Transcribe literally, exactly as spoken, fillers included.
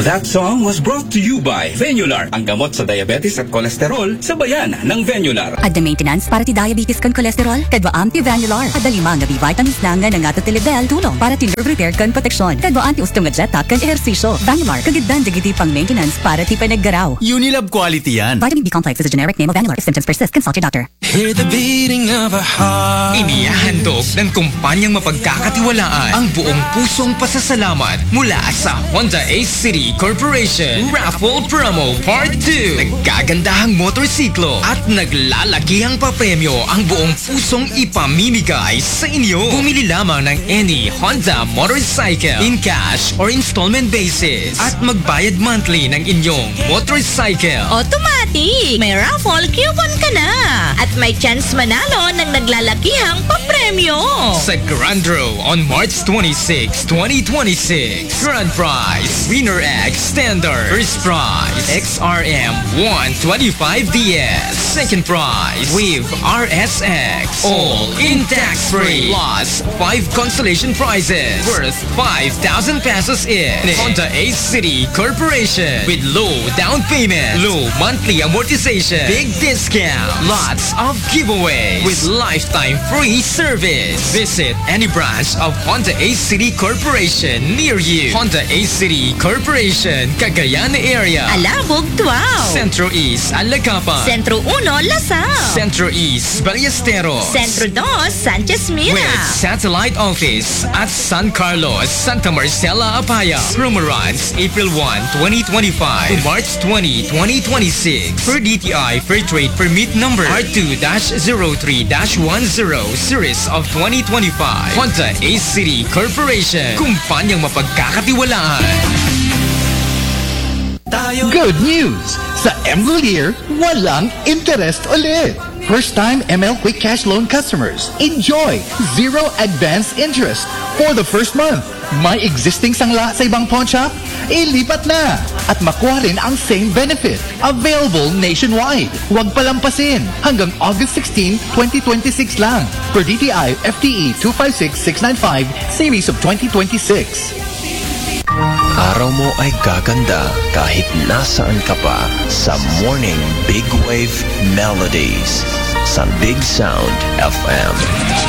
That song was brought to you by Venular, ang gamot sa diabetes at kolesterol sa bayan ng Venular. At the maintenance para ti diabetes kan kolesterol, kadwa anti Venular. At lima nga B-vitamins na nga nga tilidel tulong para ti nerve repair kan proteksyon. Kadwa anti ustong nga jet kan ehersisyo. Venular, kagiddan digiti pang maintenance para ti panaggaraw. Unilab quality yan. Vitamin B complex is a generic name of Venular. If symptoms persist, consult your doctor. Hear the beating of a heart. Inihahandog ng kumpanyang mapagkakatiwalaan ang buong pusong pasasalamat mula sa Honda Ace City Corporation Raffle Promo Part two. Nagkagandahang motorsiklo at naglalakihang papremyo ang buong pusong ipamimigay sa inyo. Bumili lamang ng any Honda motorcycle in cash or installment basis at magbayad monthly ng inyong motorcycle. Automatic! May raffle coupon ka na! At may chance manalo ng naglalakihang papremyo! Sa Grand Draw on March twenty-sixth, twenty twenty-six. Grand Prize, Winner X Standard. First Prize, X R M one twenty-five D S. Second Prize, Wave R S X. All in tax-free. Plus, five consolation prizes worth five thousand pesos in Honda Ace City Corporation with low down payment, low monthly amortization, big discount, lots of giveaways with lifetime free service. Visit any branch of Honda Ace City Corporation near you. Honda Ace City Corporation, Cagayan area. Alabog, twelve. Centro East, Alacapan. Centro uno, Lasal. Centro East, Ballesteros. Centro dos, Sanchez Mira. With satellite office at San Carlos, Santa Marcela, Apaya. Promo runs April first, twenty twenty-five to March twentieth, twenty twenty-six. Per D T I Fair Trade Permit Number R two dash zero three dash one zero Series of twenty twenty-five. Honda Ace City Corporation, kumpanyang mapagkakatiwalaan. Good news! Sa Emlulier, walang interest ulit. First-time M L Quick Cash Loan customers, enjoy zero advance interest for the first month. May existing sangla sa ibang pawn shop? Ilipat na! At makuha rin ang same benefit. Available nationwide. Huwag palampasin. Hanggang August sixteenth, twenty twenty-six lang. Per D T I F T E two five six six nine five, Series of twenty twenty-six. Araw mo ay gaganda kahit nasaan ka pa sa Morning Big Wave Melodies sa Big Sound F M.